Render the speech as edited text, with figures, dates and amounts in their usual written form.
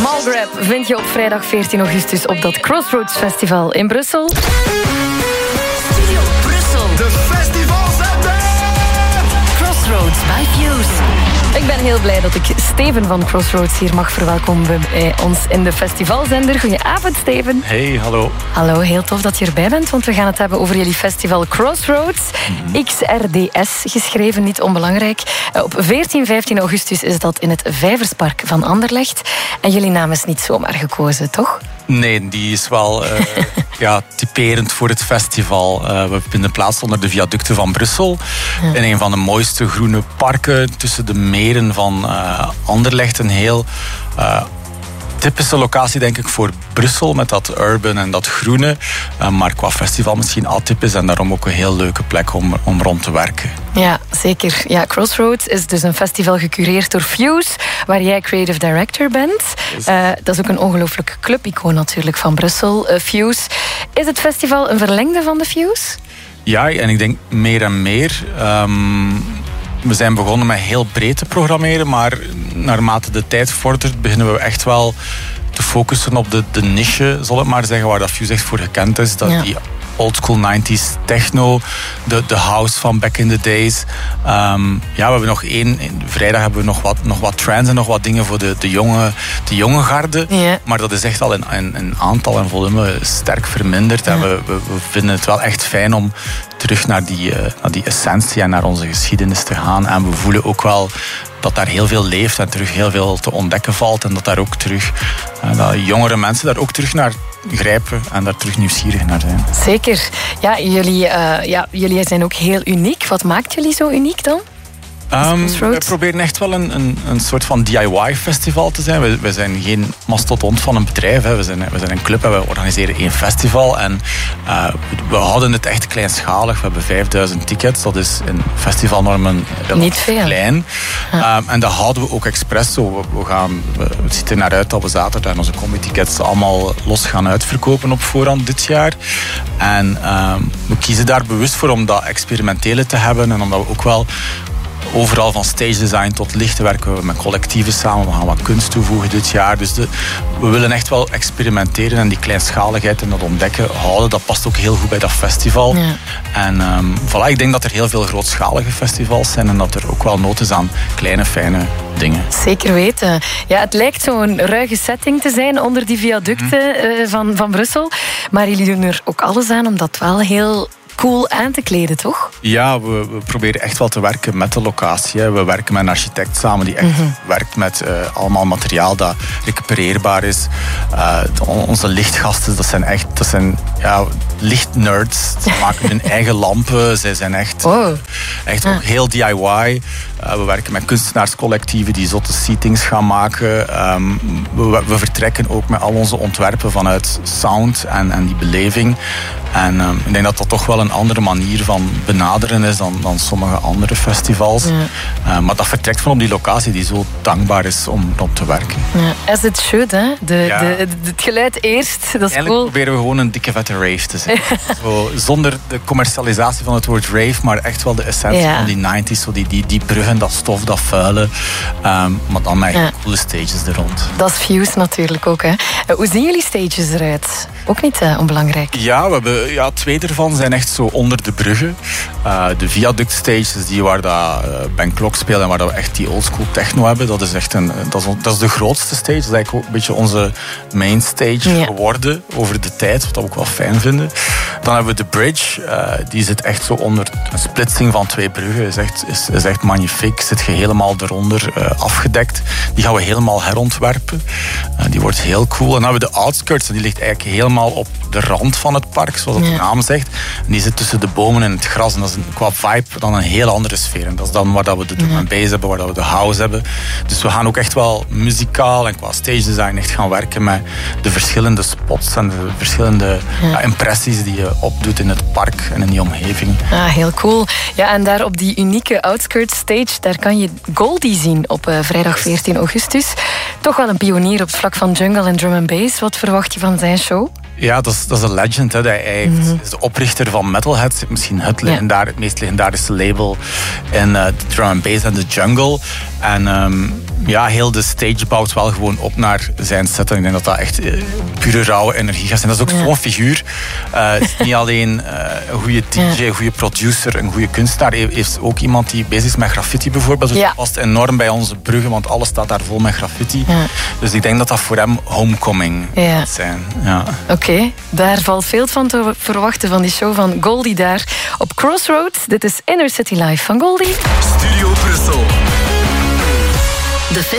Small Grab vind je op vrijdag 14 augustus op dat Crossroads Festival in Brussel. Studio Brussel. De festivalzender! Crossroads by Fuse. Ik ben heel blij dat ik Steven van Crossroads hier mag verwelkomen bij ons in de festivalzender. Goedenavond, Steven. Hey, hallo. Hallo, heel tof dat je erbij bent, want we gaan het hebben over jullie festival Crossroads. XRDS geschreven, niet onbelangrijk. Op 14, 15 augustus is dat in het Vijverspark van Anderlecht. En jullie naam is niet zomaar gekozen, toch? Nee, die is wel typerend voor het festival. We vinden plaats onder de viaducten van Brussel. Ja. In een van de mooiste groene parken tussen de meren van Anderlecht. Een heel typische locatie, denk ik, voor Brussel. Met dat urban en dat groene. Maar qua festival misschien atypisch. En daarom ook een heel leuke plek om rond te werken. Ja, zeker. Ja, Crossroads is dus een festival gecureerd door Fuse, waar jij creative director bent. Dat is ook een ongelooflijk clubicoon natuurlijk van Brussel, Fuse. Is het festival een verlengde van de Fuse? Ja, en ik denk meer en meer. We zijn begonnen met heel breed te programmeren, maar naarmate de tijd vordert, beginnen we echt wel te focussen op de niche, zal ik maar zeggen, waar dat Fuse echt voor gekend is. Dat die oldschool 90s techno, de house van back in the days. We hebben vrijdag hebben we nog wat trends en nog wat dingen voor de jonge garde. Yeah. Maar dat is echt al in aantal en volume sterk verminderd. En we vinden het wel echt fijn om terug naar die essentie en naar onze geschiedenis te gaan. En we voelen ook wel dat daar heel veel leeft en terug heel veel te ontdekken valt. En dat daar ook terug dat jongere mensen daar ook terug naar grijpen en daar terug nieuwsgierig naar zijn. Zeker. Ja, jullie zijn ook heel uniek. Wat maakt jullie zo uniek dan? We proberen echt wel een soort van DIY-festival te zijn. We zijn geen mastodont van een bedrijf. Hè. We zijn een club en we organiseren 1 festival. En we houden het echt kleinschalig. We hebben 5000 tickets. Dat is in festivalnormen niet veel. Klein. Ja. En dat houden we ook expres zo. We zitten naar uit dat we zaterdag onze combi-tickets allemaal los gaan uitverkopen op voorhand dit jaar. En we kiezen daar bewust voor om dat experimentele te hebben. En omdat we ook wel overal van stage design tot lichten werken we met collectieven samen. We gaan wat kunst toevoegen dit jaar. Dus we willen echt wel experimenteren en die kleinschaligheid en dat ontdekken houden. Dat past ook heel goed bij dat festival. Ja. En ik denk dat er heel veel grootschalige festivals zijn en dat er ook wel nood is aan kleine, fijne dingen. Zeker weten. Ja, het lijkt zo'n ruige setting te zijn onder die viaducten van Brussel. Maar jullie doen er ook alles aan om dat wel heel cool aan te kleden, toch? Ja, we proberen echt wel te werken met de locatie. Hè. We werken met een architect samen die echt werkt met allemaal materiaal dat recupereerbaar is. Onze lichtgasten, dat zijn lichtnerds. Ze maken hun eigen lampen. Zij zijn echt ook heel DIY. We werken met kunstenaarscollectieven die zotte seatings gaan maken. We vertrekken ook met al onze ontwerpen vanuit sound en die beleving. En ik denk dat dat toch wel een andere manier van benaderen is dan sommige andere festivals. Ja. Maar dat vertrekt van op die locatie die zo dankbaar is om erop te werken. Ja. As it should, hè? Het geluid eerst, dat is eigenlijk cool. Proberen we gewoon een dikke vette rave te zijn. Zo, zonder de commercialisatie van het woord rave, maar echt wel de essentie van die 90s. Zo die bruggen, dat stof, dat vuile. Maar dan met coole stages er rond. Dat is Fuse natuurlijk ook, hè? Hoe zien jullie stages eruit? Ook niet onbelangrijk. Ja, we hebben 2 ervan zijn echt zo onder de bruggen. De viaduct stages, die waar Ben Klok speelt en waar we echt die oldschool techno hebben. Dat is echt dat is de grootste stage. Dat is eigenlijk ook een beetje onze main stage geworden over de tijd, wat we ook wel fijn vinden. Dan hebben we de bridge. Die zit echt zo onder een splitsing van 2 bruggen. Is echt magnifiek. Zit je helemaal eronder afgedekt. Die gaan we helemaal herontwerpen. Die wordt heel cool. En dan hebben we de outskirts. En die ligt eigenlijk helemaal op de rand van het park, zoals het de naam zegt. En die zit tussen de bomen en het gras. En dat is qua vibe dan een heel andere sfeer. En dat is dan waar dat we de drum and bass hebben, waar dat we de house hebben. Dus we gaan ook echt wel muzikaal en qua stage design echt gaan werken met de verschillende spots en de verschillende impressies die je opdoet in het park en in die omgeving. Heel cool. Ja, en daar op die unieke outskirts stage, daar kan je Goldie zien op vrijdag 14 augustus. Toch wel een pionier op het vlak van jungle en drum and bass. Wat verwacht je van zijn show? Ja, dat is een legend. Hè. Hij is de oprichter van Metalhead. Misschien het meest legendarische label in de drum and bass en de jungle. En ja, heel de stage bouwt wel gewoon op naar zijn set. En ik denk dat dat echt pure rauwe energie gaat zijn. Dat is ook zo'n figuur. Het is niet alleen een goede DJ, een goede producer, een goede kunstenaar. Hij is ook iemand die bezig is met graffiti bijvoorbeeld. Dus dat past enorm bij onze bruggen, want alles staat daar vol met graffiti. Ja. Dus ik denk dat dat voor hem homecoming gaat zijn. Ja. Oké, daar valt veel van te verwachten van die show van Goldie daar op Crossroads. Dit is Inner City Live van Goldie. Studio Brussel. De